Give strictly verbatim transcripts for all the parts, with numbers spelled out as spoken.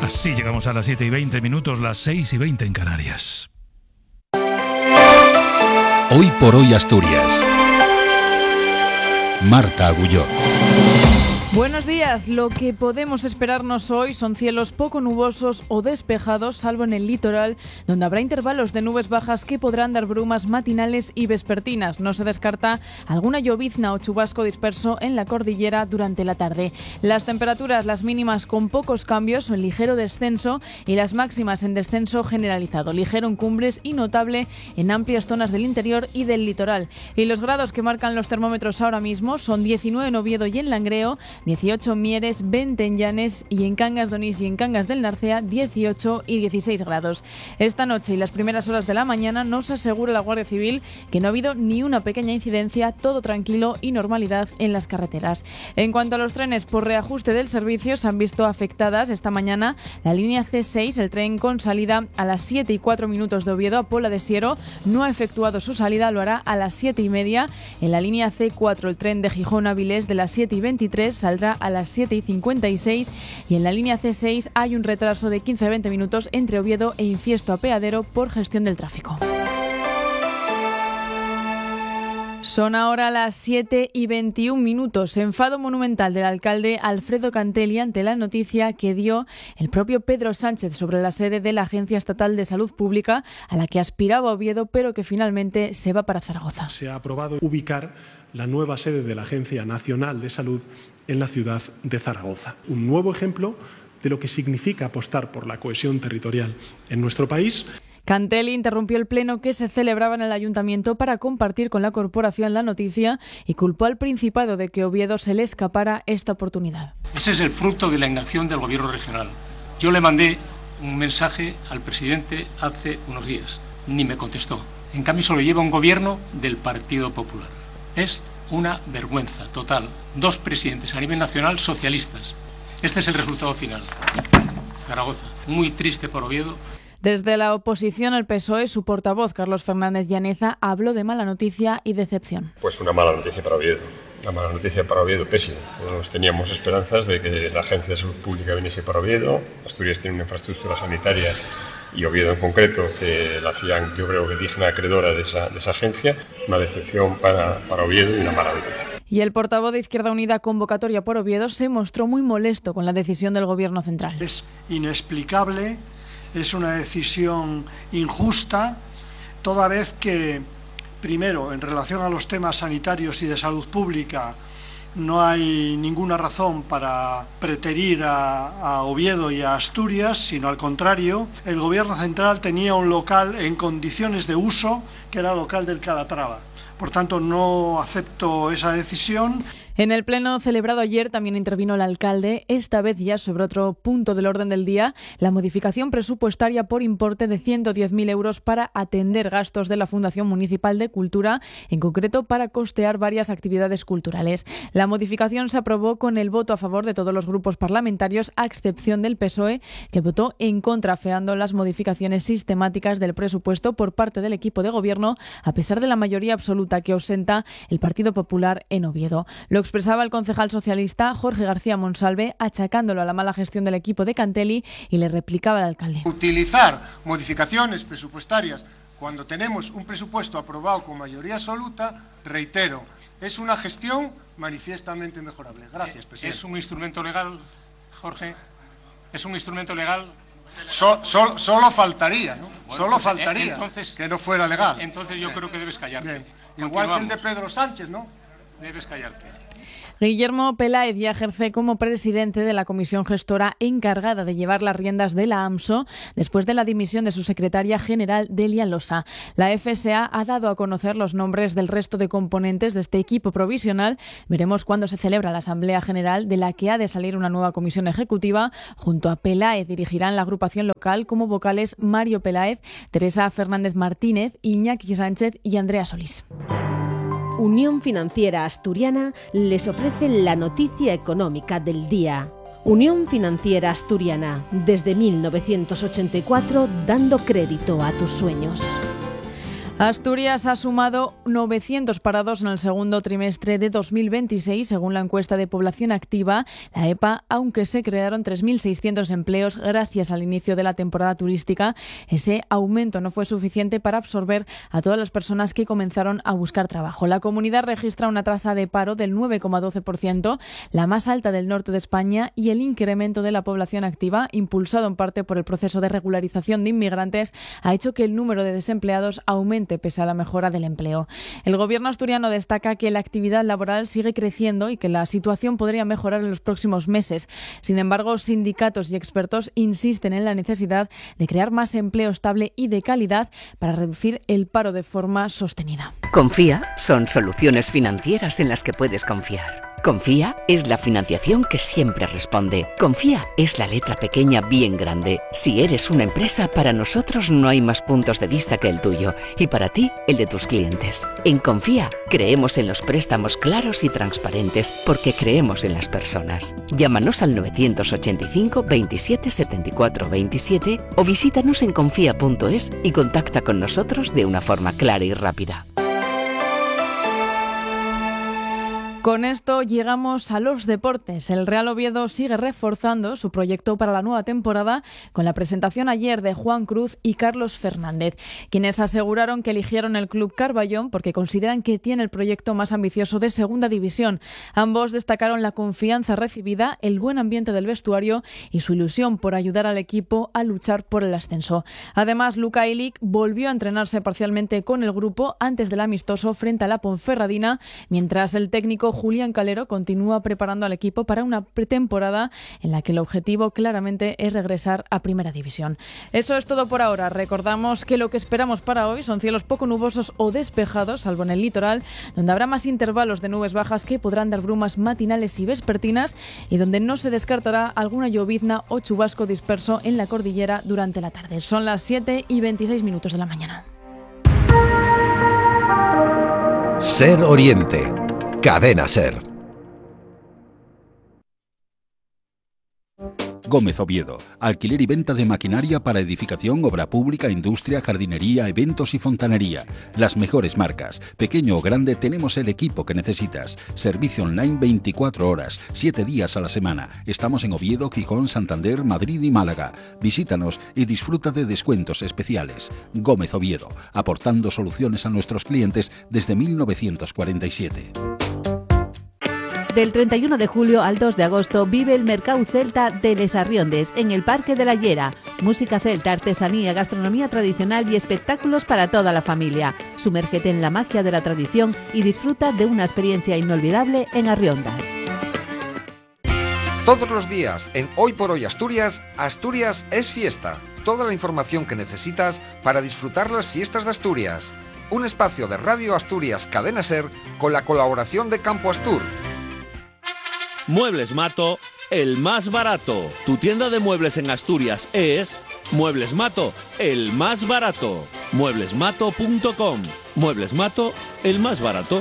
Así llegamos a las siete y veinte minutos, las seis y veinte en Canarias. Hoy por hoy Asturias. Marta Agulló. Buenos días. Lo que podemos esperarnos hoy son cielos poco nubosos o despejados, salvo en el litoral, donde habrá intervalos de nubes bajas que podrán dar brumas matinales y vespertinas. No se descarta alguna llovizna o chubasco disperso en la cordillera durante la tarde. Las temperaturas, las mínimas con pocos cambios o en ligero descenso y las máximas en descenso generalizado, ligero en cumbres y notable en amplias zonas del interior y del litoral. Y los grados que marcan los termómetros ahora mismo son diecinueve en Oviedo y en Langreo, dieciocho en Mieres, veinte en Llanes y en Cangas de Onís y en Cangas del Narcea dieciocho y dieciséis grados. Esta noche y las primeras horas de la mañana nos asegura la Guardia Civil que no ha habido ni una pequeña incidencia, todo tranquilo y normalidad en las carreteras. En cuanto a los trenes, por reajuste del servicio se han visto afectadas esta mañana la línea ce seis, el tren con salida a las siete y cuatro minutos de Oviedo a Pola de Siero, no ha efectuado su salida, lo hará a las siete y media. En la línea ce cuatro, el tren de Gijón a Avilés de las siete y veintitrés saldrá a las siete y cincuenta y seis, y en la línea ce seis hay un retraso de quince a veinte minutos entre Oviedo e Infiesto Apeadero por gestión del tráfico. Son ahora las siete y veintiún minutos. Enfado monumental del alcalde Alfredo Cantelli ante la noticia que dio el propio Pedro Sánchez sobre la sede de la Agencia Estatal de Salud Pública, a la que aspiraba Oviedo, pero que finalmente se va para Zaragoza. Se ha aprobado ubicar la nueva sede de la Agencia Nacional de Salud en la ciudad de Zaragoza. Un nuevo ejemplo de lo que significa apostar por la cohesión territorial en nuestro país. Cantelli interrumpió el pleno que se celebraba en el ayuntamiento para compartir con la corporación la noticia y culpó al Principado de que Oviedo se le escapara esta oportunidad. Ese es el fruto de la inacción del gobierno regional. Yo le mandé un mensaje al presidente hace unos días, ni me contestó. En cambio se lo lleva un gobierno del Partido Popular. Es una vergüenza total. Dos presidentes a nivel nacional socialistas. Este es el resultado final. Zaragoza, muy triste por Oviedo. Desde la oposición al P S O E, su portavoz, Carlos Fernández Llaneza, habló de mala noticia y decepción. Pues una mala noticia para Oviedo. Una mala noticia para Oviedo, pésima. Todos teníamos esperanzas de que la Agencia de Salud Pública viniese para Oviedo. Asturias tiene una infraestructura sanitaria, y Oviedo en concreto, que la hacían, yo creo que digna acreedora de esa, de esa agencia. Una decepción para, para Oviedo y una mala noticia. Y el portavoz de Izquierda Unida, convocatoria por Oviedo, se mostró muy molesto con la decisión del Gobierno central. Es inexplicable. Es una decisión injusta, toda vez que, primero, en relación a los temas sanitarios y de salud pública, no hay ninguna razón para preterir a, a Oviedo y a Asturias, sino al contrario, el Gobierno central tenía un local en condiciones de uso, que era el local del Calatrava. Por tanto, no acepto esa decisión. En el pleno celebrado ayer también intervino el alcalde, esta vez ya sobre otro punto del orden del día, la modificación presupuestaria por importe de ciento diez mil euros para atender gastos de la Fundación Municipal de Cultura, en concreto para costear varias actividades culturales. La modificación se aprobó con el voto a favor de todos los grupos parlamentarios, a excepción del P S O E, que votó en contra, afeando las modificaciones sistemáticas del presupuesto por parte del equipo de gobierno, a pesar de la mayoría absoluta que ausenta el Partido Popular en Oviedo. Lo expresaba el concejal socialista Jorge García Monsalve, achacándolo a la mala gestión del equipo de Cantelli, y le replicaba al alcalde. Utilizar modificaciones presupuestarias cuando tenemos un presupuesto aprobado con mayoría absoluta, reitero, es una gestión manifiestamente mejorable. Gracias, presidente. ¿Es un instrumento legal, Jorge? ¿Es un instrumento legal? So, so, solo faltaría, ¿no? Bueno, solo pues, faltaría entonces, que no fuera legal. Entonces yo Bien. creo que debes callarte. Bien. Igual que el de Pedro Sánchez, ¿no? Debes callarte. Guillermo Peláez ya ejerce como presidente de la comisión gestora encargada de llevar las riendas de la AMSO después de la dimisión de su secretaria general, Delia Losa. La F S A ha dado a conocer los nombres del resto de componentes de este equipo provisional. Veremos cuándo se celebra la Asamblea General, de la que ha de salir una nueva comisión ejecutiva. Junto a Peláez dirigirán la agrupación local como vocales Mario Peláez, Teresa Fernández Martínez, Iñaki Sánchez y Andrea Solís. Unión Financiera Asturiana les ofrece la noticia económica del día. Unión Financiera Asturiana, desde mil novecientos ochenta y cuatro, dando crédito a tus sueños. Asturias ha sumado novecientos parados en el segundo trimestre de dos mil veintiséis, según la encuesta de población activa, la E P A, aunque se crearon tres mil seiscientos empleos gracias al inicio de la temporada turística. Ese aumento no fue suficiente para absorber a todas las personas que comenzaron a buscar trabajo. La comunidad registra una tasa de paro del nueve coma doce por ciento, la más alta del norte de España, y el incremento de la población activa, impulsado en parte por el proceso de regularización de inmigrantes, ha hecho que el número de desempleados aumente pese a la mejora del empleo. El gobierno asturiano destaca que la actividad laboral sigue creciendo y que la situación podría mejorar en los próximos meses. Sin embargo, sindicatos y expertos insisten en la necesidad de crear más empleo estable y de calidad para reducir el paro de forma sostenida. Confía son soluciones financieras en las que puedes confiar. Confía es la financiación que siempre responde. Confía es la letra pequeña bien grande. Si eres una empresa, para nosotros no hay más puntos de vista que el tuyo y para ti el de tus clientes. En Confía creemos en los préstamos claros y transparentes porque creemos en las personas. Llámanos al novecientos ochenta y cinco veintisiete setenta y cuatro veintisiete o visítanos en confía punto es y contacta con nosotros de una forma clara y rápida. Con esto llegamos a los deportes. El Real Oviedo sigue reforzando su proyecto para la nueva temporada con la presentación ayer de Juan Cruz y Carlos Fernández, quienes aseguraron que eligieron el Club Carballón porque consideran que tiene el proyecto más ambicioso de Segunda División. Ambos destacaron la confianza recibida, el buen ambiente del vestuario y su ilusión por ayudar al equipo a luchar por el ascenso. Además, Luka Ilic volvió a entrenarse parcialmente con el grupo antes del amistoso frente a la Ponferradina, mientras el técnico Julián Calero continúa preparando al equipo para una pretemporada en la que el objetivo claramente es regresar a Primera División. Eso es todo por ahora. Recordamos que lo que esperamos para hoy son cielos poco nubosos o despejados, salvo en el litoral, donde habrá más intervalos de nubes bajas que podrán dar brumas matinales y vespertinas y donde no se descartará alguna llovizna o chubasco disperso en la cordillera durante la tarde. Son las siete y veintiséis minutos de la mañana. Ser Oriente. Cadena Ser. Gómez Oviedo. Alquiler y venta de maquinaria para edificación, obra pública, industria, jardinería, eventos y fontanería. Las mejores marcas. Pequeño o grande, tenemos el equipo que necesitas. Servicio online veinticuatro horas, siete días a la semana. Estamos en Oviedo, Gijón, Santander, Madrid y Málaga. Visítanos y disfruta de descuentos especiales. Gómez Oviedo. Aportando soluciones a nuestros clientes desde mil novecientos cuarenta y siete. Del treinta y uno de julio al dos de agosto vive el Mercau Celta de Les Arriondes en el Parque de la Llera. Música celta, artesanía, gastronomía tradicional y espectáculos para toda la familia. Sumérgete en la magia de la tradición y disfruta de una experiencia inolvidable en Arriondas. Todos los días en Hoy por Hoy Asturias, Asturias es fiesta. Toda la información que necesitas para disfrutar las fiestas de Asturias. Un espacio de Radio Asturias Cadena Ser con la colaboración de Campo Astur. Muebles Mato, el más barato. Tu tienda de muebles en Asturias es Muebles Mato, el más barato. muebles mato punto com. Muebles Mato, el más barato.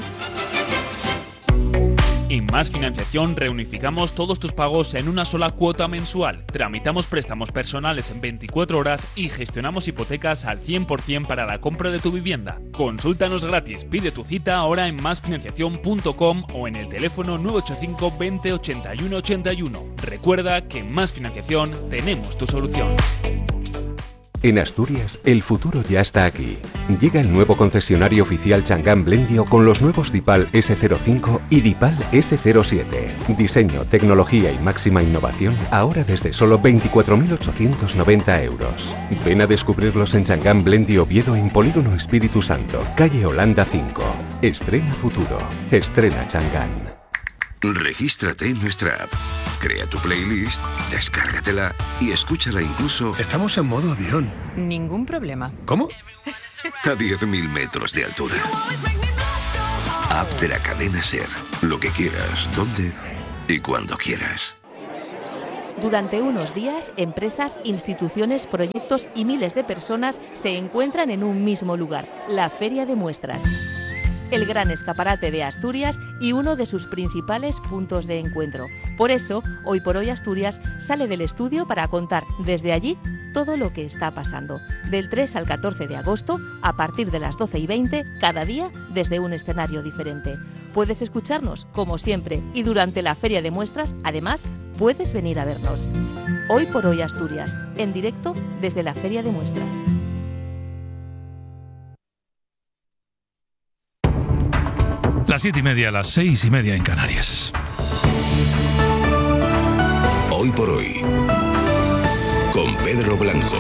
En Más Financiación reunificamos todos tus pagos en una sola cuota mensual. Tramitamos préstamos personales en veinticuatro horas y gestionamos hipotecas al cien por ciento para la compra de tu vivienda. Consúltanos gratis, pide tu cita ahora en más financiación punto com o en el teléfono nueve ocho cinco veinte ochenta y uno ochenta y uno. Recuerda que en Más Financiación tenemos tu solución. En Asturias, el futuro ya está aquí. Llega el nuevo concesionario oficial Changán Blendio con los nuevos Dipal ese cero cinco y Dipal ese cero siete. Diseño, tecnología y máxima innovación, ahora desde solo veinticuatro mil ochocientos noventa euros. Ven a descubrirlos en Changán Blendio Oviedo en Polígono Espíritu Santo, calle Holanda cinco. Estrena futuro. Estrena Changán. Regístrate en nuestra app. Crea tu playlist, descárgatela y escúchala incluso... Estamos en modo avión. Ningún problema. ¿Cómo? A diez mil metros de altura. App de la Cadena Ser. Lo que quieras, donde y cuando quieras. Durante unos días, empresas, instituciones, proyectos y miles de personas se encuentran en un mismo lugar, la Feria de Muestras. el gran escaparate de Asturias y uno de sus principales puntos de encuentro. Por eso, Hoy por Hoy Asturias sale del estudio para contar desde allí todo lo que está pasando. Del tres al catorce de agosto, a partir de las doce y veinte, cada día desde un escenario diferente. Puedes escucharnos, como siempre, y durante la Feria de Muestras, además, puedes venir a vernos. Hoy por Hoy Asturias, en directo desde la Feria de Muestras. Las siete y media, las seis y media en Canarias. Hoy por Hoy, con Pedro Blanco.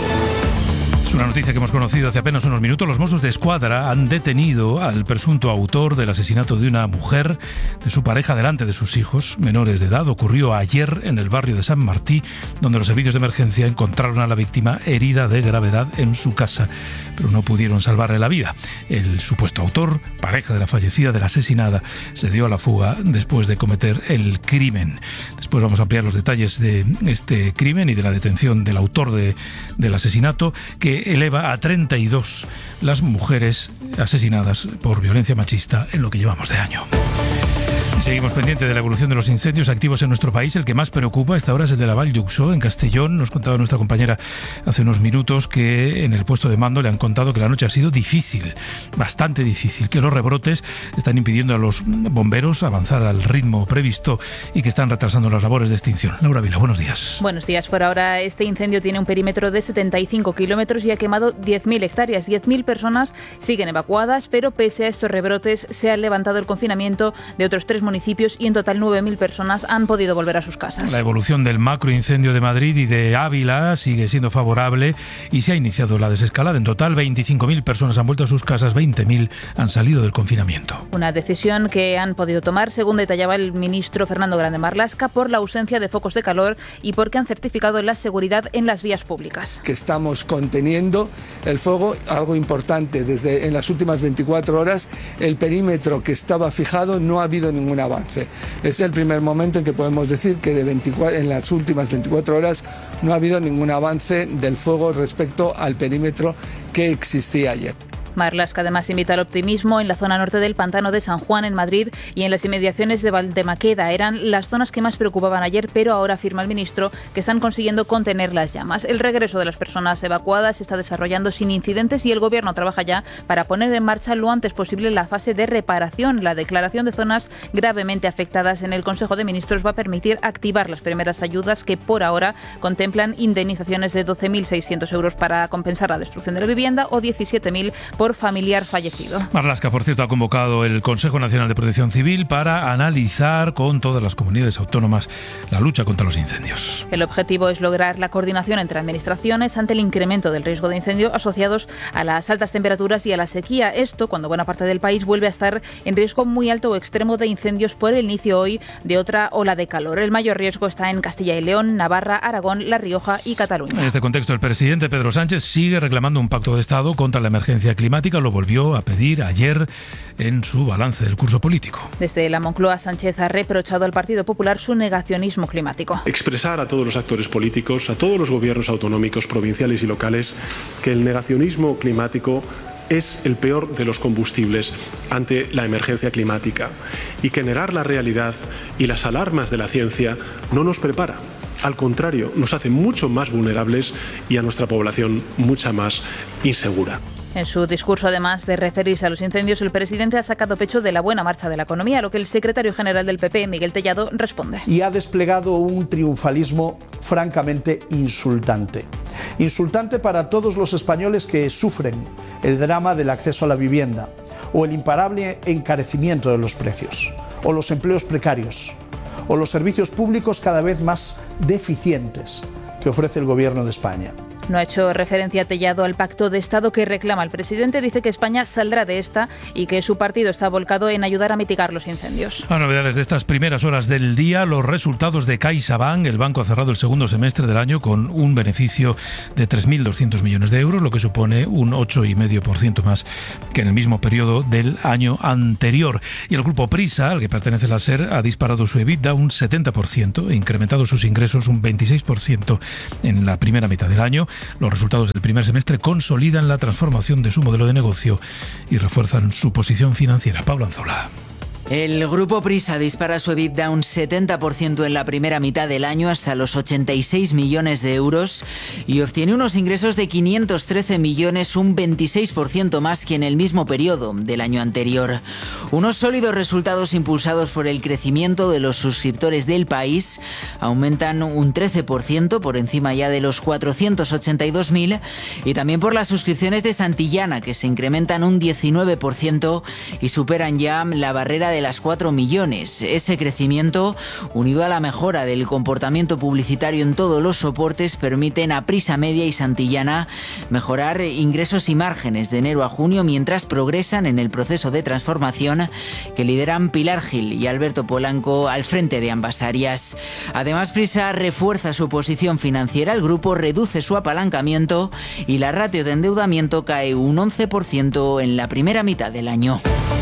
Es una noticia que hemos conocido hace apenas unos minutos. Los Mossos de Escuadra han detenido al presunto autor del asesinato de una mujer, de su pareja, delante de sus hijos menores de edad. Ocurrió ayer en el barrio de San Martí, donde los servicios de emergencia encontraron a la víctima herida de gravedad en su casa, pero no pudieron salvarle la vida. El supuesto autor, pareja de la fallecida, de la asesinada, se dio a la fuga después de cometer el crimen. Después vamos a ampliar los detalles de este crimen y de la detención del autor de, del asesinato, que eleva a treinta y dos las mujeres asesinadas por violencia machista en lo que llevamos de año. Seguimos pendientes de la evolución de los incendios activos en nuestro país. El que más preocupa a esta hora es el de la Vall d'Uixó, en Castellón. Nos contaba nuestra compañera hace unos minutos que en el puesto de mando le han contado que la noche ha sido difícil, bastante difícil, que los rebrotes están impidiendo a los bomberos avanzar al ritmo previsto y que están retrasando las labores de extinción. Laura Vila, buenos días. Buenos días. Por ahora este incendio tiene un perímetro de setenta y cinco kilómetros y ha quemado diez mil hectáreas. diez mil personas siguen evacuadas, pero pese a estos rebrotes se ha levantado el confinamiento de otros tres municipios y en total nueve mil personas han podido volver a sus casas. La evolución del macroincendio de Madrid y de Ávila sigue siendo favorable y se ha iniciado la desescalada. En total, veinticinco mil personas han vuelto a sus casas, veinte mil han salido del confinamiento. Una decisión que han podido tomar, según detallaba el ministro Fernando Grande Marlaska, por la ausencia de focos de calor y porque han certificado la seguridad en las vías públicas. Que estamos conteniendo el fuego, algo importante, desde en las últimas veinticuatro horas el perímetro que estaba fijado no ha habido ningún avance. Es el primer momento en que podemos decir que de veinticuatro, en las últimas veinticuatro horas no ha habido ningún avance del fuego respecto al perímetro que existía ayer. Marlaska además invita al optimismo en la zona norte del Pantano de San Juan, en Madrid, y en las inmediaciones de Valdemaqueda. Eran las zonas que más preocupaban ayer, pero ahora afirma el ministro que están consiguiendo contener las llamas. El regreso de las personas evacuadas se está desarrollando sin incidentes y el Gobierno trabaja ya para poner en marcha lo antes posible la fase de reparación. La declaración de zonas gravemente afectadas en el Consejo de Ministros va a permitir activar las primeras ayudas que por ahora contemplan indemnizaciones de doce mil seiscientos euros para compensar la destrucción de la vivienda o diecisiete mil por familiar fallecido. Marlaska, por cierto, ha convocado el Consejo Nacional de Protección Civil para analizar con todas las comunidades autónomas la lucha contra los incendios. El objetivo es lograr la coordinación entre administraciones ante el incremento del riesgo de incendio asociados a las altas temperaturas y a la sequía. Esto cuando buena parte del país vuelve a estar en riesgo muy alto o extremo de incendios por el inicio hoy de otra ola de calor. El mayor riesgo está en Castilla y León, Navarra, Aragón, La Rioja y Cataluña. En este contexto, el presidente Pedro Sánchez sigue reclamando un pacto de Estado contra la emergencia climática. Lo volvió a pedir ayer en su balance del curso político. Desde la Moncloa, Sánchez ha reprochado al Partido Popular su negacionismo climático. Expresar a todos los actores políticos, a todos los gobiernos autonómicos, provinciales y locales, que el negacionismo climático es el peor de los combustibles ante la emergencia climática y que negar la realidad y las alarmas de la ciencia no nos prepara. Al contrario, nos hace mucho más vulnerables y a nuestra población mucha más insegura. En su discurso, además de referirse a los incendios, el presidente ha sacado pecho de la buena marcha de la economía, a lo que el secretario general del P P, Miguel Tellado, responde. Y ha desplegado un triunfalismo francamente insultante. Insultante para todos los españoles que sufren el drama del acceso a la vivienda, o el imparable encarecimiento de los precios, o los empleos precarios, o los servicios públicos cada vez más deficientes que ofrece el Gobierno de España. No ha hecho referencia Tellado al pacto de Estado que reclama el presidente. Dice que España saldrá de esta y que su partido está volcado en ayudar a mitigar los incendios. A novedades de estas primeras horas del día, los resultados de CaixaBank. El banco ha cerrado el segundo semestre del año con un beneficio de tres mil doscientos millones de euros, lo que supone un ocho coma cinco por ciento más que en el mismo periodo del año anterior. Y el grupo Prisa, al que pertenece la SER, ha disparado su EBITDA un setenta por ciento e incrementado sus ingresos un veintiséis por ciento en la primera mitad del año. Los resultados del primer semestre consolidan la transformación de su modelo de negocio y refuerzan su posición financiera. Pablo Anzola. El grupo Prisa dispara su EBITDA un setenta por ciento en la primera mitad del año hasta los ochenta y seis millones de euros y obtiene unos ingresos de quinientos trece millones, un veintiséis por ciento más que en el mismo periodo del año anterior. Unos sólidos resultados impulsados por el crecimiento de los suscriptores del país aumentan un trece por ciento por encima ya de los cuatrocientos ochenta y dos mil y también por las suscripciones de Santillana que se incrementan un diecinueve por ciento y superan ya la barrera de de las cuatro millones. Ese crecimiento, unido a la mejora del comportamiento publicitario en todos los soportes, permiten a Prisa Media y Santillana mejorar ingresos y márgenes de enero a junio, mientras progresan en el proceso de transformación que lideran Pilar Gil y Alberto Polanco al frente de ambas áreas. Además, Prisa refuerza su posición financiera, el grupo reduce su apalancamiento y la ratio de endeudamiento cae un once por ciento en la primera mitad del año.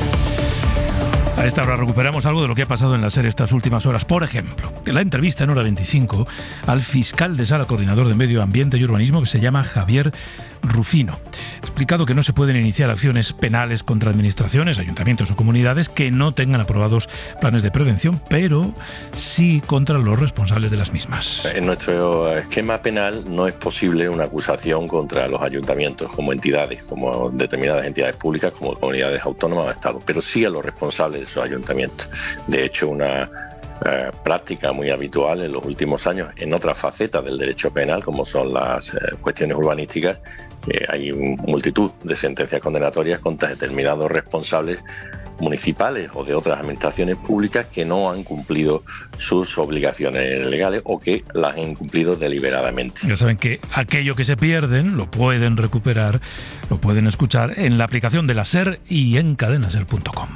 A esta hora recuperamos algo de lo que ha pasado en la SER estas últimas horas. Por ejemplo, en la entrevista en Hora veinticinco al fiscal de sala coordinador de Medio Ambiente y Urbanismo, que se llama Javier Rufino. Ha explicado que no se pueden iniciar acciones penales contra administraciones, ayuntamientos o comunidades que no tengan aprobados planes de prevención, pero sí contra los responsables de las mismas. En nuestro esquema penal no es posible una acusación contra los ayuntamientos como entidades, como determinadas entidades públicas, como comunidades autónomas o estados, pero sí a los responsables de esos ayuntamientos. De hecho, una Eh, práctica muy habitual en los últimos años en otras facetas del derecho penal, como son las eh, cuestiones urbanísticas. Eh, hay multitud de sentencias condenatorias contra determinados responsables municipales o de otras administraciones públicas que no han cumplido sus obligaciones legales o que las han incumplido deliberadamente. Ya saben que aquello que se pierden lo pueden recuperar, lo pueden escuchar en la aplicación de la SER y en cadenaser punto com.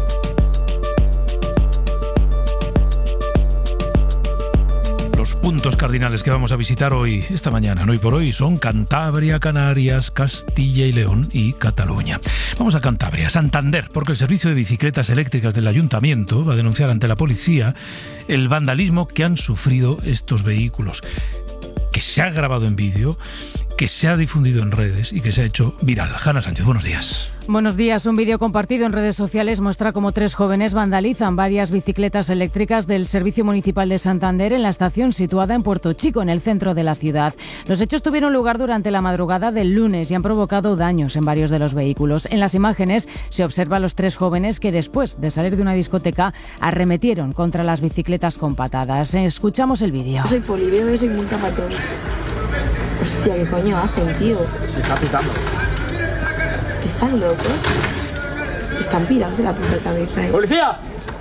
Los puntos cardinales que vamos a visitar hoy, esta mañana, hoy por hoy, son Cantabria, Canarias, Castilla y León y Cataluña. Vamos a Cantabria, Santander, porque el servicio de bicicletas eléctricas del ayuntamiento va a denunciar ante la policía el vandalismo que han sufrido estos vehículos, que se ha grabado en vídeo, que se ha difundido en redes y que se ha hecho viral. Hanna Sánchez, buenos días. Buenos días. Un vídeo compartido en redes sociales muestra cómo tres jóvenes vandalizan varias bicicletas eléctricas del Servicio Municipal de Santander en la estación situada en Puerto Chico, en el centro de la ciudad. Los hechos tuvieron lugar durante la madrugada del lunes y han provocado daños en varios de los vehículos. En las imágenes se observa a los tres jóvenes que, después de salir de una discoteca, arremetieron contra las bicicletas con patadas. Escuchamos el vídeo. Soy poli, veo que soy multa para todos. Hostia, ¿qué coño hacen, tío? Se está pitando. ¿Están locos? Están pirados de la puta cabeza, ¿eh? ¡Policía!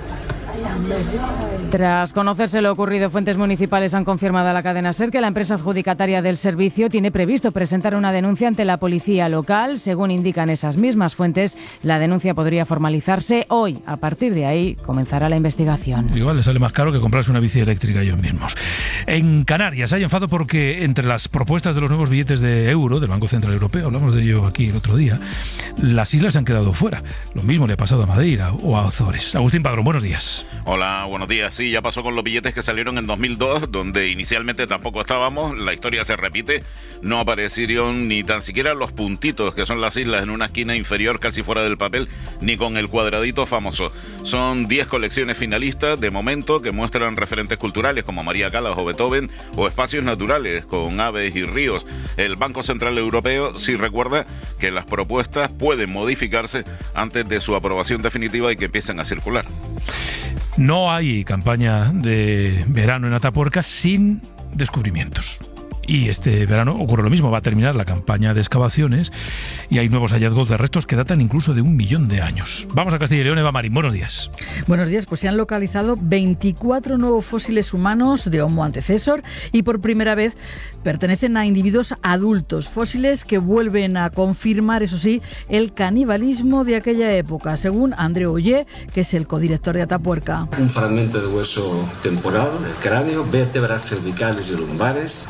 Tras conocerse lo ocurrido, fuentes municipales han confirmado a la cadena SER que la empresa adjudicataria del servicio tiene previsto presentar una denuncia ante la policía local. Según indican esas mismas fuentes, la denuncia podría formalizarse hoy. A partir de ahí comenzará la investigación. Igual les sale más caro que comprarse una bici eléctrica ellos mismos. En Canarias hay enfado porque entre las propuestas de los nuevos billetes de euro del Banco Central Europeo, hablamos de ello aquí el otro día, las islas han quedado fuera. Lo mismo le ha pasado a Madeira o a Azores. Agustín Padrón, buenos días. Hola, buenos días. Sí, ya pasó con los billetes que salieron en dos mil dos, donde inicialmente tampoco estábamos. La historia se repite. No aparecieron ni tan siquiera los puntitos, que son las islas, en una esquina inferior casi fuera del papel, ni con el cuadradito famoso. Son diez colecciones finalistas de momento que muestran referentes culturales como María Callas o Beethoven, o espacios naturales con aves y ríos. El Banco Central Europeo sí recuerda que las propuestas pueden modificarse antes de su aprobación definitiva y que empiecen a circular. No hay campaña de verano en Atapuerca sin descubrimientos. Y este verano ocurre lo mismo, va a terminar la campaña de excavaciones y hay nuevos hallazgos de restos que datan incluso de un millón de años. Vamos a Castilla y León, Eva Marín, buenos días. Buenos días, pues se han localizado veinticuatro nuevos fósiles humanos de Homo antecesor y por primera vez pertenecen a individuos adultos, fósiles que vuelven a confirmar, eso sí, el canibalismo de aquella época, según Andreu Ollé, que es el codirector de Atapuerca. Un fragmento de hueso temporal del cráneo, vértebras cervicales y lumbares, falanges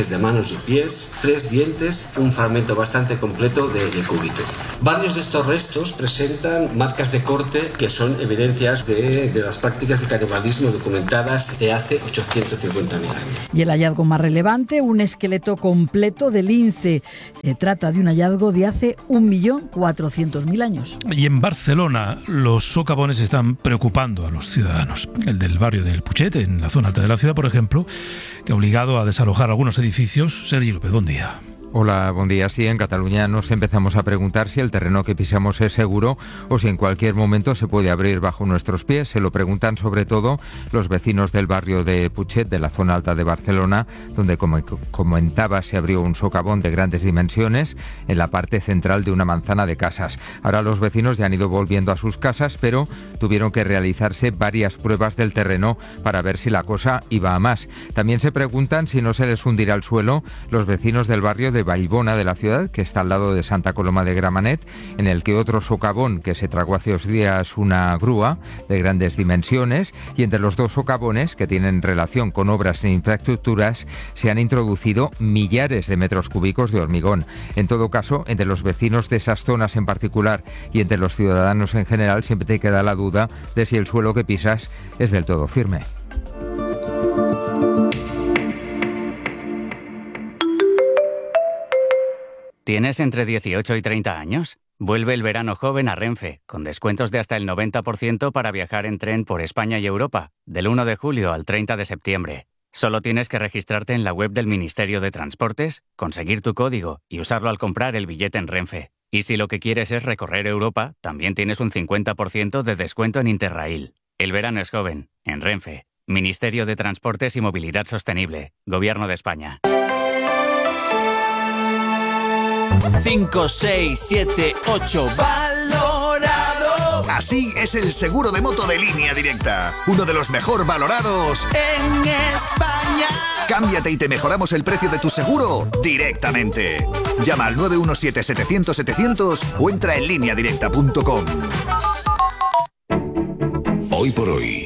imágenes de manos y pies, tres dientes, un fragmento bastante completo de, de cúbito. Varios de estos restos presentan marcas de corte que son evidencias de, de las prácticas de canibalismo documentadas de hace ochocientos cincuenta mil años. Y el hallazgo más relevante, un esqueleto completo de lince. Se trata de un hallazgo de hace un millón cuatrocientos mil años. Y en Barcelona los socavones están preocupando a los ciudadanos. El del barrio del Putxet, en la zona alta de la ciudad, por ejemplo, que ha obligado a desalojar algunos edificios. Sergi López, buen día. Hola, buen día. Sí, en Cataluña nos empezamos a preguntar si el terreno que pisamos es seguro o si en cualquier momento se puede abrir bajo nuestros pies. Se lo preguntan sobre todo los vecinos del barrio de Putxet, de la zona alta de Barcelona, donde, como comentaba, se abrió un socavón de grandes dimensiones en la parte central de una manzana de casas. Ahora los vecinos ya han ido volviendo a sus casas, pero tuvieron que realizarse varias pruebas del terreno para ver si la cosa iba a más. También se preguntan si no se les hundirá el suelo los vecinos del barrio de Vallbona de la ciudad, que está al lado de Santa Coloma de Gramenet, en el que otro socavón que se tragó hace dos días una grúa de grandes dimensiones, y entre los dos socavones, que tienen relación con obras e infraestructuras, se han introducido millares de metros cúbicos de hormigón. En todo caso, entre los vecinos de esas zonas en particular y entre los ciudadanos en general, siempre te queda la duda de si el suelo que pisas es del todo firme. ¿Tienes entre dieciocho y treinta años? Vuelve el verano joven a Renfe, con descuentos de hasta el noventa por ciento para viajar en tren por España y Europa, del uno de julio al treinta de septiembre. Solo tienes que registrarte en la web del Ministerio de Transportes, conseguir tu código y usarlo al comprar el billete en Renfe. Y si lo que quieres es recorrer Europa, también tienes un cincuenta por ciento de descuento en Interrail. El verano es joven, en Renfe. Ministerio de Transportes y Movilidad Sostenible, Gobierno de España. cinco, seis, siete, ocho, valorado. Así es el seguro de moto de Línea Directa, uno de los mejor valorados en España. Cámbiate y te mejoramos el precio de tu seguro directamente. Llama al nueve uno siete, setecientos, setecientos o entra en línea directa punto com. Hoy por hoy,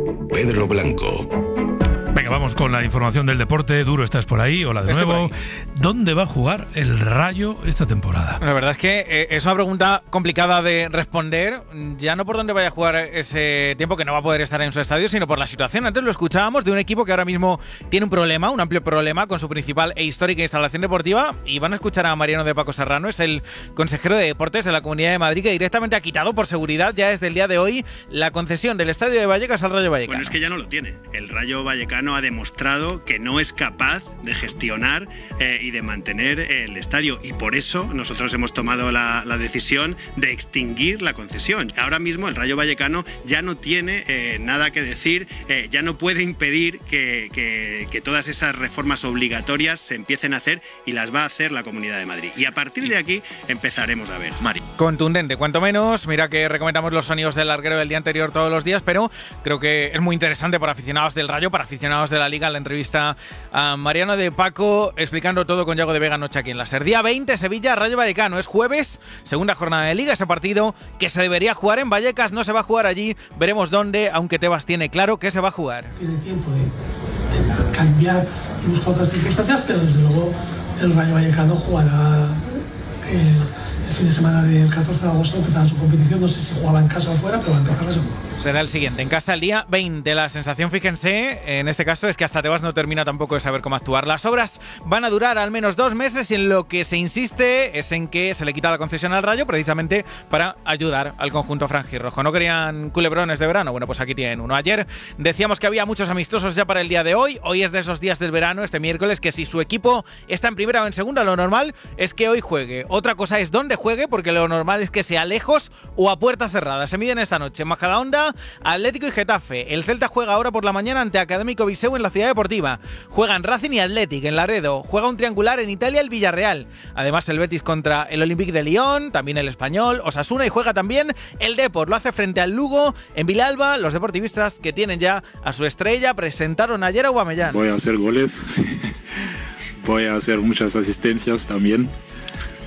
Pedro Blanco. Venga, vamos con la información del deporte. Duro, estás por ahí. Hola de nuevo. ¿Dónde va a jugar el Rayo esta temporada? La verdad es que eh, es una pregunta complicada de responder, ya no por dónde vaya a jugar ese tiempo, que no va a poder estar en su estadio, sino por la situación. Antes lo escuchábamos de un equipo que ahora mismo tiene un problema, un amplio problema con su principal e histórica instalación deportiva, y van a escuchar a Mariano de Paco Serrano, es el consejero de Deportes de la Comunidad de Madrid, que directamente ha quitado por seguridad ya desde el día de hoy la concesión del Estadio de Vallecas al Rayo Vallecano. Bueno, es que ya no lo tiene. El Rayo Vallecano ha demostrado que no es capaz de gestionar eh, y de mantener el estadio, y por eso nosotros hemos tomado la, la decisión de extinguir la concesión. Ahora mismo el Rayo Vallecano ya no tiene eh, nada que decir, eh, ya no puede impedir que, que, que todas esas reformas obligatorias se empiecen a hacer, y las va a hacer la Comunidad de Madrid. Y a partir de aquí empezaremos a ver. Mari. Contundente, cuanto menos. Mira que recomendamos los sonidos del larguero del día anterior todos los días, pero creo que es muy interesante para aficionados del Rayo, para aficionados de la Liga, la entrevista a Mariano de Paco explicando todo con Yago de Vega noche aquí en la SER. Día veinte, Sevilla, Rayo Vallecano. Es jueves, segunda jornada de Liga. Ese partido que se debería jugar en Vallecas no se va a jugar allí. Veremos dónde, aunque Tebas tiene claro que se va a jugar. Tiene tiempo de, de cambiar y buscar otras circunstancias, pero desde luego el Rayo Vallecano jugará el, el fin de semana del catorce de agosto, que está su competición. No sé si jugaba en casa o fuera, pero va a empezar seguro. Será el siguiente, en casa el día veinte. La sensación, fíjense, en este caso es que hasta Tebas no termina tampoco de saber cómo actuar. Las obras van a durar al menos dos meses y en lo que se insiste es en que se le quita la concesión al Rayo precisamente para ayudar al conjunto franjirrojo. ¿No querían culebrones de verano? Bueno, pues aquí tienen uno. Ayer decíamos que había muchos amistosos ya para el día de hoy. Hoy es de esos días del verano, este miércoles, que si su equipo está en primera o en segunda, lo normal es que hoy juegue. Otra cosa es dónde juegue, porque lo normal es que sea lejos o a puerta cerrada. Se miden esta noche en Majadahonda, Atlético y Getafe. El Celta juega ahora por la mañana ante Académico Viseu en la Ciudad Deportiva. Juegan Racing y Athletic en Laredo. Juega un triangular en Italia el Villarreal. Además el Betis contra el Olympique de Lyon, también el Español, Osasuna, y juega también el Depor. Lo hace frente al Lugo en Vilalba. Los deportivistas que tienen ya a su estrella presentaron ayer a Aubameyang. Voy a hacer goles, voy a hacer muchas asistencias también.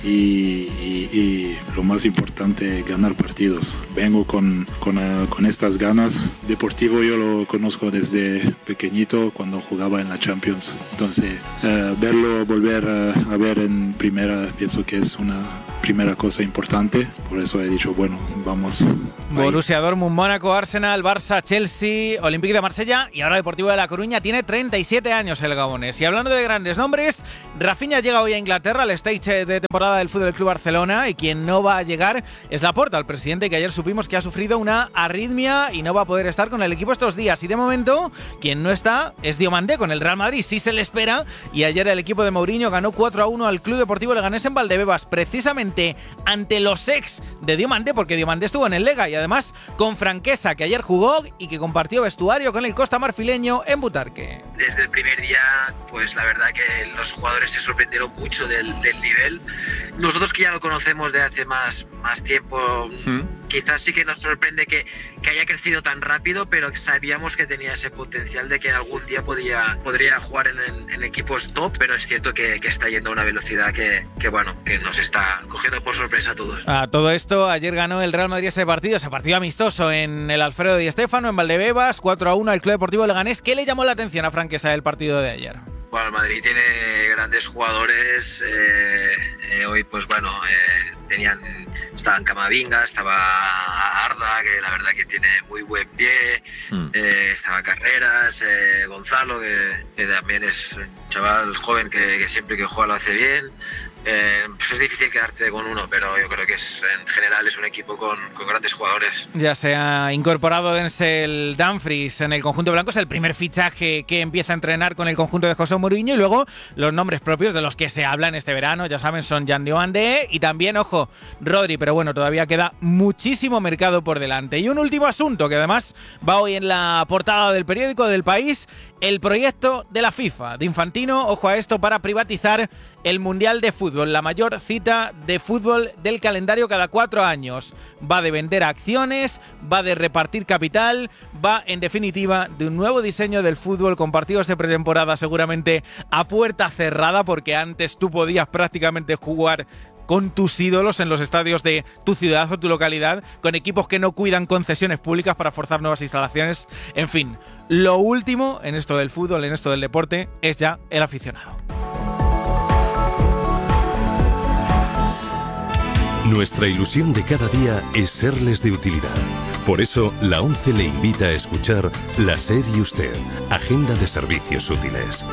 y, y, y lo más importante, ganar partidos. Vengo con, con, uh, con estas ganas. Deportivo yo lo conozco desde pequeñito cuando jugaba en la Champions. Entonces, uh, verlo, volver uh, a ver en primera, pienso que es una primera cosa importante. Por eso he dicho, bueno, vamos. Borussia Dortmund, Mónaco, Arsenal, Barça, Chelsea, Olympique de Marsella y ahora Deportivo de La Coruña. Tiene treinta y siete años el gabonés. Y hablando de grandes nombres, Rafinha llega hoy a Inglaterra al stage de temporada del Fútbol Club Barcelona, y quien no va a llegar es Laporta, el presidente, que ayer supimos que ha sufrido una arritmia y no va a poder estar con el equipo estos días. Y de momento, quien no está es Diomandé con el Real Madrid. Sí se le espera, y ayer el equipo de Mourinho ganó cuatro a uno al Club Deportivo Leganés en Valdebebas, precisamente ante los ex de Diomandé, porque Diomandé estuvo en el Lega, y además con Franquesa, que ayer jugó y que compartió vestuario con el Costa Marfileño en Butarque. Desde el primer día, pues la verdad que los jugadores se sorprendieron mucho del, del nivel. Nosotros, que ya lo conocemos de hace más, más tiempo, ¿Mm? quizás sí que nos sorprende que, que haya crecido tan rápido, pero sabíamos que tenía ese potencial de que en algún día podía, podría jugar en, en, en equipos top, pero es cierto que, que está yendo a una velocidad que, que, bueno, que nos está cogiendo por sorpresa a todos. A todo esto, ayer ganó el Real Madrid ese partido, ese partido amistoso en el Alfredo Di Stéfano, en Valdebebas, cuatro a uno al Club Deportivo Leganés. ¿Qué le llamó la atención a Franquesa del partido de ayer? Bueno, el Madrid tiene grandes jugadores. Eh, eh, hoy, pues bueno, eh, tenían, estaban Camavinga, estaba Arda, que la verdad que tiene muy buen pie, hmm. eh, estaba Carreras, eh, Gonzalo, que, que también es un chaval joven que, que siempre que juega lo hace bien. Eh, pues es difícil quedarte con uno, pero yo creo que es, en general es un equipo con, con grandes jugadores. Ya se ha incorporado Denzel Dumfries en el conjunto blanco, es el primer fichaje que empieza a entrenar con el conjunto de José Mourinho, y luego los nombres propios de los que se hablan este verano, ya saben, son Jan Diomandé y también, ojo, Rodri, pero bueno, todavía queda muchísimo mercado por delante. Y un último asunto que además va hoy en la portada del periódico del País: el proyecto de la FIFA, de Infantino, ojo a esto, para privatizar el Mundial de Fútbol, la mayor cita de fútbol del calendario cada cuatro años. Va de vender acciones, va de repartir capital, va en definitiva de un nuevo diseño del fútbol con partidos de pretemporada seguramente a puerta cerrada, porque antes tú podías prácticamente jugar con tus ídolos en los estadios de tu ciudad o tu localidad, con equipos que no cuidan concesiones públicas para forzar nuevas instalaciones. En fin, lo último en esto del fútbol, en esto del deporte, es ya el aficionado. Nuestra ilusión de cada día es serles de utilidad. Por eso, la ONCE le invita a escuchar La SER y Usted, Agenda de Servicios Útiles.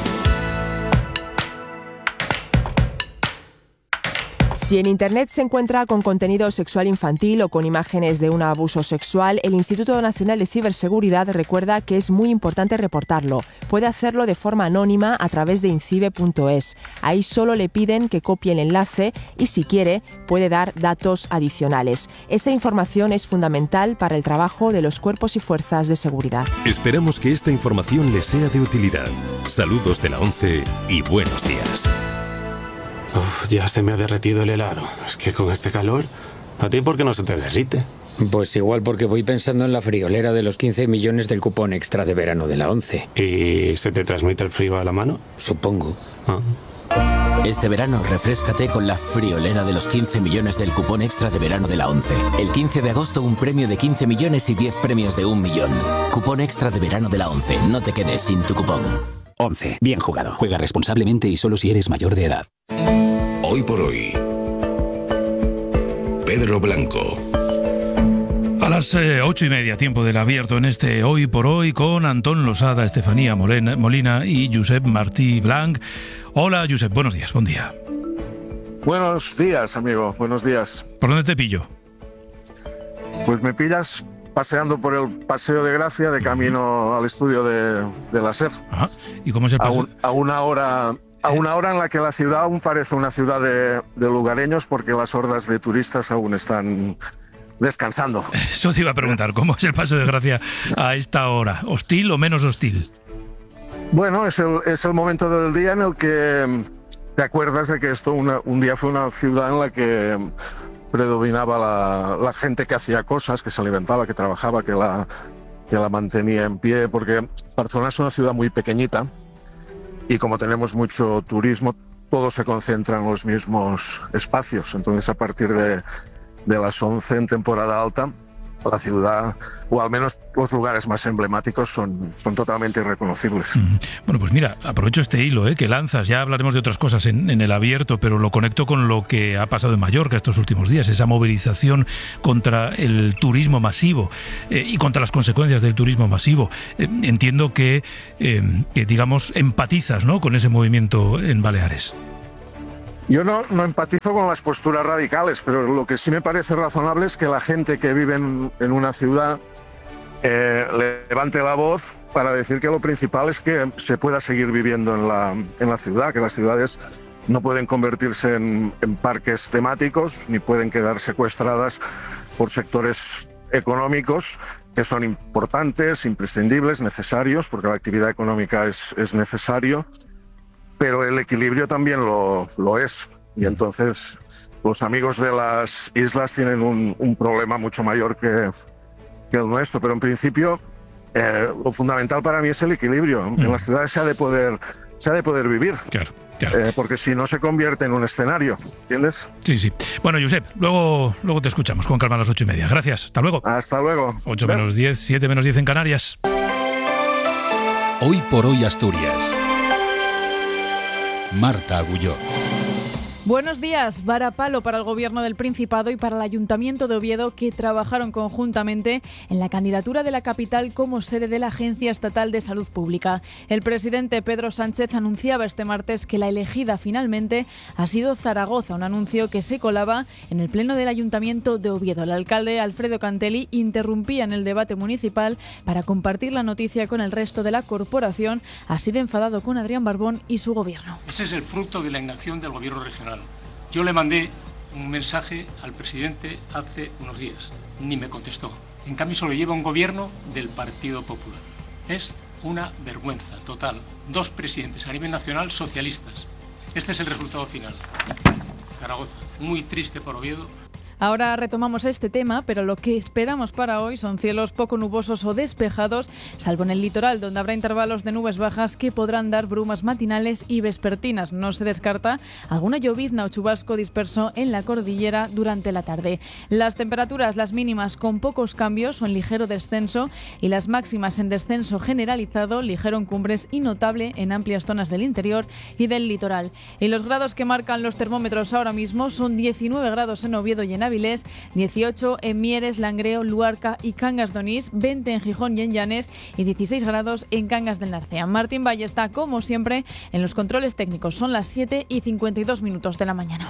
Si en Internet se encuentra con contenido sexual infantil o con imágenes de un abuso sexual, el Instituto Nacional de Ciberseguridad recuerda que es muy importante reportarlo. Puede hacerlo de forma anónima a través de incibe punto es. Ahí solo le piden que copie el enlace y, si quiere, puede dar datos adicionales. Esa información es fundamental para el trabajo de los cuerpos y fuerzas de seguridad. Esperamos que esta información les sea de utilidad. Saludos de la ONCE y buenos días. Uf, ya se me ha derretido el helado. Es que con este calor, ¿a ti por qué no se te derrite? Pues igual porque voy pensando en la friolera de los quince millones del cupón extra de verano de la ONCE. ¿Y se te transmite el frío a la mano? Supongo. Ah. Este verano refréscate con la friolera de los quince millones del cupón extra de verano de la ONCE. El quince de agosto un premio de quince millones y diez premios de un millón. Cupón extra de verano de la ONCE. No te quedes sin tu cupón. ONCE. Bien jugado. Juega responsablemente y solo si eres mayor de edad. Hoy por hoy, Pedro Blanco. A las eh, ocho y media, tiempo del abierto en este Hoy por Hoy, con Antón Losada, Estefanía Molina, Molina y Josep Martí Blanc. Hola, Josep, buenos días, buen día. Buenos días, amigo, buenos días. ¿Por dónde te pillo? Pues me pillas paseando por el Paseo de Gracia, de camino al estudio de, de la SER. Ajá. ¿Y cómo es el paseo? A, un, a una hora... A una hora en la que la ciudad aún parece una ciudad de, de lugareños, porque las hordas de turistas aún están descansando. Eso te iba a preguntar, ¿cómo es el Paseo de Gracia a esta hora? ¿Hostil o menos hostil? Bueno, es el, es el momento del día en el que te acuerdas de que esto una, un día fue una ciudad en la que predominaba la, la gente que hacía cosas, que se alimentaba, que trabajaba, que la, que la mantenía en pie, porque Barcelona es una ciudad muy pequeñita. Y como tenemos mucho turismo, todo se concentra en los mismos espacios. Entonces, a partir de, de las once en temporada alta, la ciudad, o al menos los lugares más emblemáticos, son, son totalmente irreconocibles. Mm. Bueno, pues mira, aprovecho este hilo eh, que lanzas, ya hablaremos de otras cosas en, en el abierto, pero lo conecto con lo que ha pasado en Mallorca estos últimos días, esa movilización contra el turismo masivo eh, y contra las consecuencias del turismo masivo. Eh, entiendo que, eh, que, digamos, empatizas, ¿no?, con ese movimiento en Baleares. Yo no, no empatizo con las posturas radicales, pero lo que sí me parece razonable es que la gente que vive en, en una ciudad eh, levante la voz para decir que lo principal es que se pueda seguir viviendo en la, en la ciudad, que las ciudades no pueden convertirse en, en parques temáticos ni pueden quedar secuestradas por sectores económicos que son importantes, imprescindibles, necesarios, porque la actividad económica es, es necesario, pero el equilibrio también lo, lo es. Y entonces los amigos de las islas tienen un, un problema mucho mayor que, que el nuestro. Pero en principio eh, lo fundamental para mí es el equilibrio. Mm. En las ciudades se ha de poder, se ha de poder vivir. Claro. Claro. Eh, porque si no se convierte en un escenario, ¿entiendes? Sí, sí. Bueno, Josep, luego, luego te escuchamos con calma a las ocho y media. Gracias. Hasta luego. Hasta luego. Ocho menos diez, siete menos diez en Canarias. Hoy por hoy Asturias. Marta Agulló. Buenos días. Varapalo para el Gobierno del Principado y para el Ayuntamiento de Oviedo, que trabajaron conjuntamente en la candidatura de la capital como sede de la Agencia Estatal de Salud Pública. El presidente Pedro Sánchez anunciaba este martes que la elegida finalmente ha sido Zaragoza, un anuncio que se colaba en el pleno del Ayuntamiento de Oviedo. El alcalde Alfredo Cantelli interrumpía en el debate municipal para compartir la noticia con el resto de la corporación, así de enfadado con Adrián Barbón y su gobierno. Ese es el fruto de la inacción del Gobierno regional. Yo le mandé un mensaje al presidente hace unos días, ni me contestó. En cambio, se lo lleva un gobierno del Partido Popular. Es una vergüenza total. Dos presidentes a nivel nacional socialistas. Este es el resultado final. Zaragoza, muy triste por Oviedo. Ahora retomamos este tema, pero lo que esperamos para hoy son cielos poco nubosos o despejados, salvo en el litoral, donde habrá intervalos de nubes bajas que podrán dar brumas matinales y vespertinas. No se descarta alguna llovizna o chubasco disperso en la cordillera durante la tarde. Las temperaturas, las mínimas con pocos cambios o en ligero descenso, y las máximas en descenso generalizado, ligero en cumbres y notable en amplias zonas del interior y del litoral. Y los grados que marcan los termómetros ahora mismo son diecinueve grados en Oviedo y en Avilés, dieciocho en Mieres, Langreo, Luarca y Cangas de Onís, veinte en Gijón y en Llanes y dieciséis grados en Cangas del Narcea. Martín Valle está, como siempre, en los controles técnicos. Son las siete y cincuenta y dos minutos de la mañana.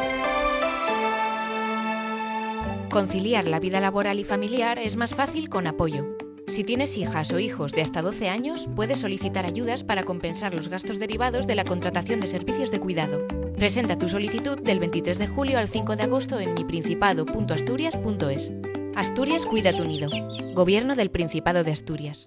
Conciliar la vida laboral y familiar es más fácil con Apoyo. Si tienes hijas o hijos de hasta doce años, puedes solicitar ayudas para compensar los gastos derivados de la contratación de servicios de cuidado. Presenta tu solicitud del veintitrés de julio al cinco de agosto en miprincipado punto asturias punto es. Asturias cuida tu nido. Gobierno del Principado de Asturias.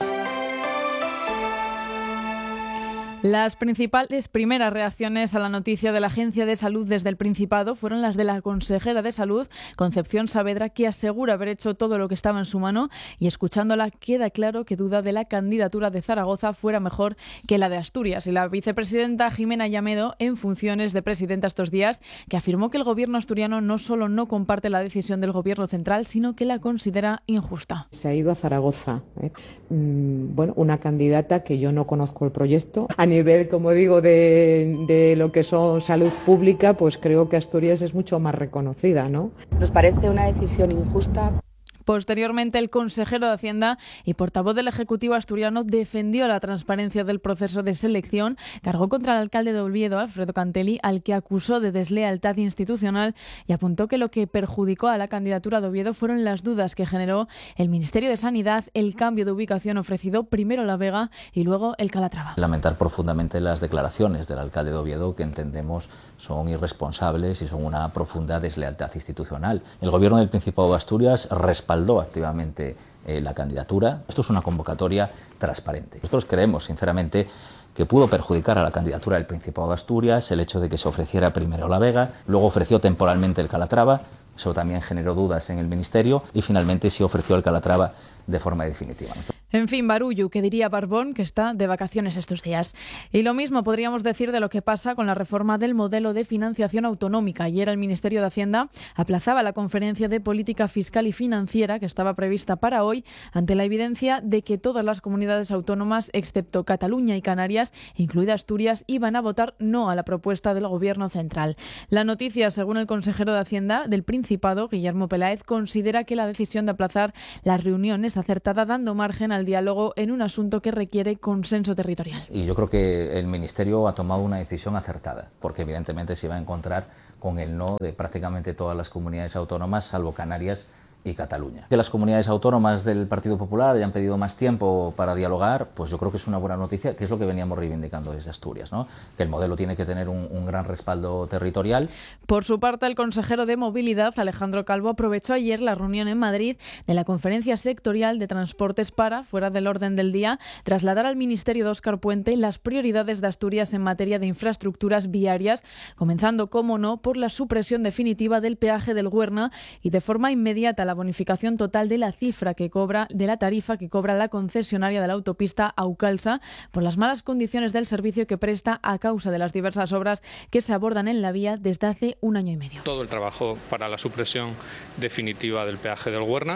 Las principales primeras reacciones a la noticia de la Agencia de Salud desde el Principado fueron las de la consejera de Salud, Concepción Saavedra, que asegura haber hecho todo lo que estaba en su mano, y escuchándola queda claro que duda de la candidatura de Zaragoza fuera mejor que la de Asturias. Y la vicepresidenta Jimena Llamedo, en funciones de presidenta estos días, que afirmó que el gobierno asturiano no solo no comparte la decisión del gobierno central, sino que la considera injusta. Se ha ido a Zaragoza, ¿eh? mm, bueno, una candidata que yo no conozco el proyecto. A nivel, como digo, de, de lo que son salud pública, pues creo que Asturias es mucho más reconocida, ¿no? Nos parece una decisión injusta. Posteriormente, el consejero de Hacienda y portavoz del Ejecutivo asturiano defendió la transparencia del proceso de selección, cargó contra el alcalde de Oviedo, Alfredo Cantelli, al que acusó de deslealtad institucional, y apuntó que lo que perjudicó a la candidatura de Oviedo fueron las dudas que generó el Ministerio de Sanidad, el cambio de ubicación ofrecido primero La Vega y luego el Calatrava. Lamentar profundamente las declaraciones del alcalde de Oviedo, que entendemos son irresponsables y son una profunda deslealtad institucional. El Gobierno del Principado de Asturias respaldó activamente eh, la candidatura. Esto es una convocatoria transparente. Nosotros creemos, sinceramente, que pudo perjudicar a la candidatura del Principado de Asturias el hecho de que se ofreciera primero La Vega, luego ofreció temporalmente el Calatrava. Eso también generó dudas en el Ministerio, y finalmente se ofreció el Calatrava de forma definitiva. En fin, barullo, que diría Barbón, que está de vacaciones estos días. Y lo mismo podríamos decir de lo que pasa con la reforma del modelo de financiación autonómica. Ayer el Ministerio de Hacienda aplazaba la conferencia de política fiscal y financiera que estaba prevista para hoy ante la evidencia de que todas las comunidades autónomas, excepto Cataluña y Canarias, incluida Asturias, iban a votar no a la propuesta del Gobierno central. La noticia, según el consejero de Hacienda del Principado, Guillermo Peláez, considera que la decisión de aplazar las reuniones es acertada, dando margen al diálogo en un asunto que requiere consenso territorial. Y yo creo que el Ministerio ha tomado una decisión acertada, porque evidentemente se va a encontrar con el no de prácticamente todas las comunidades autónomas, salvo Canarias y Cataluña. Que las comunidades autónomas del Partido Popular hayan pedido más tiempo para dialogar, pues yo creo que es una buena noticia, que es lo que veníamos reivindicando desde Asturias, ¿no? Que el modelo tiene que tener un, un gran respaldo territorial. Por su parte, el consejero de Movilidad, Alejandro Calvo, aprovechó ayer la reunión en Madrid de la Conferencia Sectorial de Transportes para, fuera del orden del día, trasladar al Ministerio de Óscar Puente las prioridades de Asturias en materia de infraestructuras viarias, comenzando, como no, por la supresión definitiva del peaje del Güerna y de forma inmediata la la bonificación total de la cifra que cobra de la tarifa que cobra la concesionaria de la autopista Aucalsa por las malas condiciones del servicio que presta a causa de las diversas obras que se abordan en la vía desde hace un año y medio. Todo el trabajo para la supresión definitiva del peaje del Güerna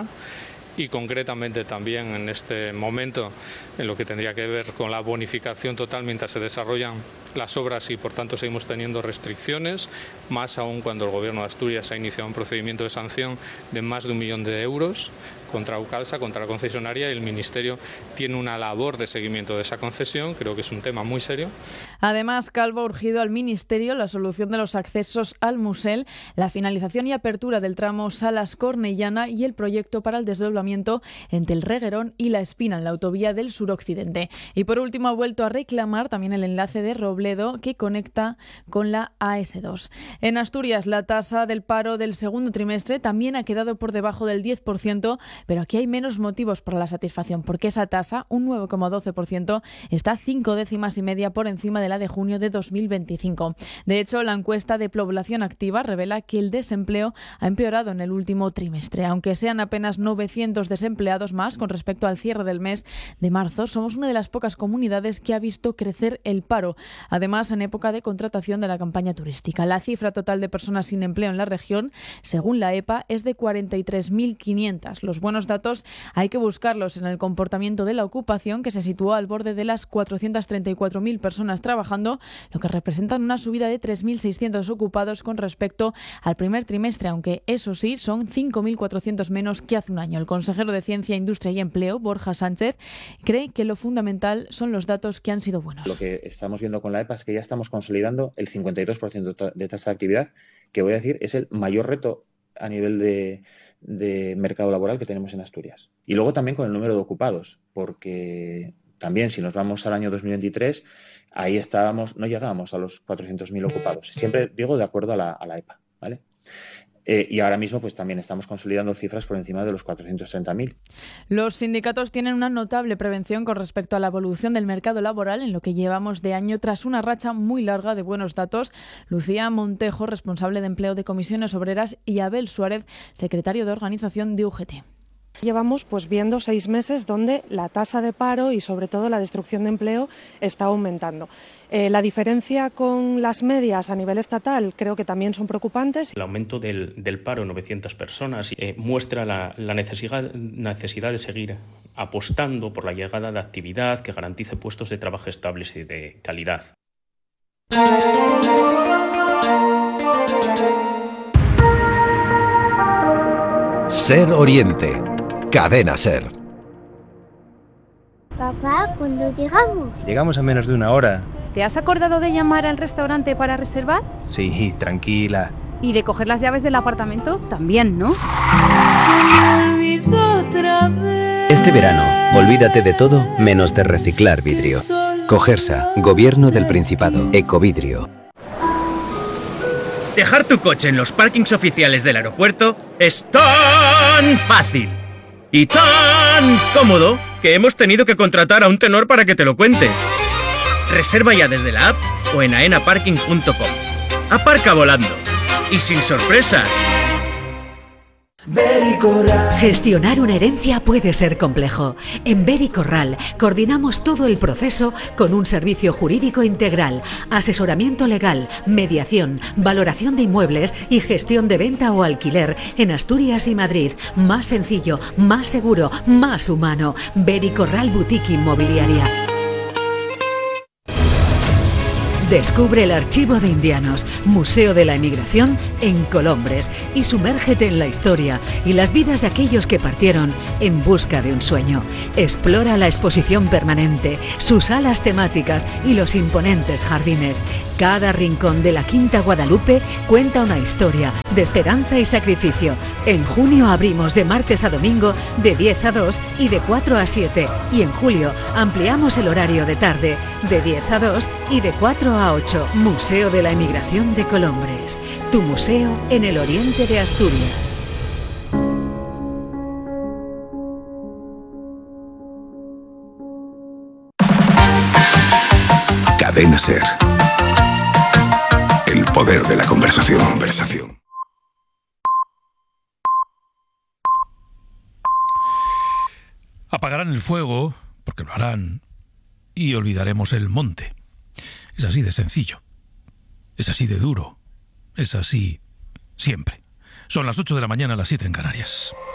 y concretamente también en este momento en lo que tendría que ver con la bonificación total mientras se desarrollan las obras y por tanto seguimos teniendo restricciones, más aún cuando el Gobierno de Asturias ha iniciado un procedimiento de sanción de más de un millón de euros contra Aucalsa, contra la concesionaria, y el Ministerio tiene una labor de seguimiento de esa concesión. Creo que es un tema muy serio. Además, Calvo ha urgido al Ministerio la solución de los accesos al Musel, la finalización y apertura del tramo Salas-Cornellana y el proyecto para el desdoblamiento entre el Reguerón y La Espina en la autovía del suroccidente. Y por último ha vuelto a reclamar también el enlace de Robledo que conecta con la A ese dos. En Asturias, la tasa del paro del segundo trimestre también ha quedado por debajo del diez por ciento, pero aquí hay menos motivos para la satisfacción, porque esa tasa, un nueve coma doce por ciento, está cinco décimas y media por encima de la de junio de dos mil veinticinco. De hecho, la encuesta de población activa revela que el desempleo ha empeorado en el último trimestre. Aunque sean apenas novecientos desempleados más con respecto al cierre del mes de marzo, somos una de las pocas comunidades que ha visto crecer el paro. Además, en época de contratación de la campaña turística. La cifra total de personas sin empleo en la región, según la E P A, es de cuarenta y tres mil quinientas. Los buenos datos hay que buscarlos en el comportamiento de la ocupación, que se situó al borde de las cuatrocientas treinta y cuatro mil personas trabajando, lo que representa una subida de tres mil seiscientos ocupados con respecto al primer trimestre, aunque eso sí, son cinco mil cuatrocientos menos que hace un año. El consejero de Ciencia, Industria y Empleo, Borja Sánchez, cree que lo fundamental son los datos que han sido buenos. Lo que estamos viendo con la E P A es que ya estamos consolidando el cincuenta y dos por ciento de tasa de actividad, que voy a decir es el mayor reto a nivel de, de mercado laboral que tenemos en Asturias. Y luego también con el número de ocupados, porque también si nos vamos al año dos mil veintitrés, ahí estábamos, no llegábamos a los cuatrocientos mil ocupados. Siempre digo de acuerdo a la, a la E P A, ¿vale? Eh, y ahora mismo pues también estamos consolidando cifras por encima de los cuatrocientos treinta mil. Los sindicatos tienen una notable prevención con respecto a la evolución del mercado laboral en lo que llevamos de año tras una racha muy larga de buenos datos. Lucía Montejo, responsable de empleo de Comisiones Obreras, y Abel Suárez, secretario de organización de U G T. Llevamos pues viendo seis meses donde la tasa de paro y sobre todo la destrucción de empleo está aumentando. Eh, la diferencia con las medias a nivel estatal creo que también son preocupantes. El aumento del, del paro, novecientas personas, eh, muestra la, la necesidad, necesidad de seguir apostando por la llegada de actividad que garantice puestos de trabajo estables y de calidad. Ser Oriente. Cadena Ser. Papá, ¿cuándo llegamos? Llegamos a menos de una hora. ¿Te has acordado de llamar al restaurante para reservar? Sí, tranquila. ¿Y de coger las llaves del apartamento? También, ¿no? Este verano, olvídate de todo menos de reciclar vidrio. Cogersa, Gobierno del Principado, Ecovidrio. Dejar tu coche en los parkings oficiales del aeropuerto es tan fácil y tan cómodo que hemos tenido que contratar a un tenor para que te lo cuente. Reserva ya desde la app o en aena parking punto com. Aparca volando y sin sorpresas. Bericorral. Gestionar una herencia puede ser complejo. En Bericorral coordinamos todo el proceso con un servicio jurídico integral, asesoramiento legal, mediación, valoración de inmuebles y gestión de venta o alquiler en Asturias y Madrid. Más sencillo, más seguro, más humano. Bericorral Boutique Inmobiliaria. Descubre el Archivo de Indianos, Museo de la Emigración en Colombres, y sumérgete en la historia y las vidas de aquellos que partieron en busca de un sueño. Explora la exposición permanente, sus salas temáticas y los imponentes jardines. Cada rincón de la Quinta Guadalupe cuenta una historia de esperanza y sacrificio. En junio abrimos de martes a domingo de diez a dos y de cuatro a siete, y en julio ampliamos el horario de tarde de diez a dos y de cuatro a ocho. Museo de la Emigración de Colombres, tu museo en el oriente de Asturias. Cadena SER. El poder de la conversación. Conversación. Apagarán el fuego, porque lo harán, y olvidaremos el monte. Es así de sencillo. Es así de duro. Es así siempre. Son las ocho de la mañana, las siete en Canarias.